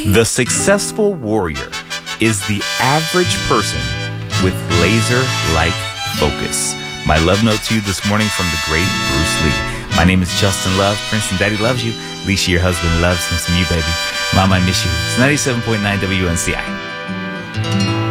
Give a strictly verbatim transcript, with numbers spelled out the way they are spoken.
The successful warrior is the average person with laser-like focus. My love note to you this morning from the great Bruce Lee. My name is Justin Love. Princeton Daddy loves you. Leisha, your husband, loves him some you, baby. Mama, I miss you. It's ninety-seven point nine W N C I.